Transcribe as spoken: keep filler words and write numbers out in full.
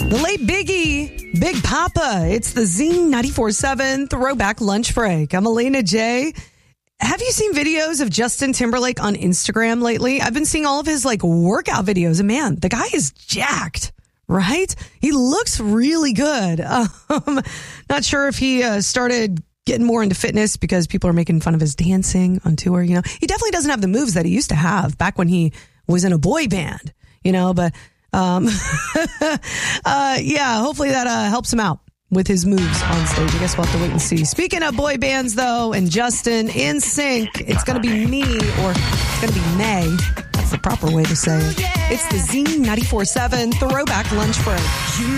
The late Biggie, Big Papa. It's the Zing ninety-four point seven Throwback Lunch Break. I'm Elena J. Have you seen videos of Justin Timberlake on Instagram lately? I've been seeing all of his like workout videos, and man, the guy is jacked, right? He looks really good. Um, not sure if he uh, started getting more into fitness because people are making fun of his dancing on tour. You know, he definitely doesn't have the moves that he used to have back when he was in a boy band, you know, but Um, uh, yeah, hopefully that uh, helps him out with his moves on stage. I guess we'll have to wait and see. Speaking of boy bands, though, and Justin, NSYNC, it's going to be me, or it's going to be May. That's the proper way to say it. It's the Zing ninety-four point seven Throwback Lunch Break.